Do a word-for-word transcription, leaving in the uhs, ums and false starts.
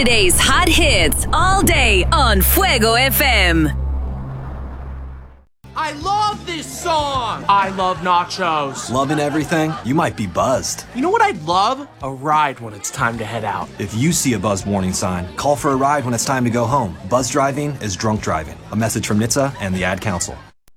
Today's hot hits all day on Fuego F M. I love this song! I love nachos. Loving everything? You might be buzzed. You know what I'd love? A ride when it's time to head out. If you see a buzz warning sign, call for a ride when it's time to go home. Buzz driving is drunk driving. A message from N H T S A and the Ad Council.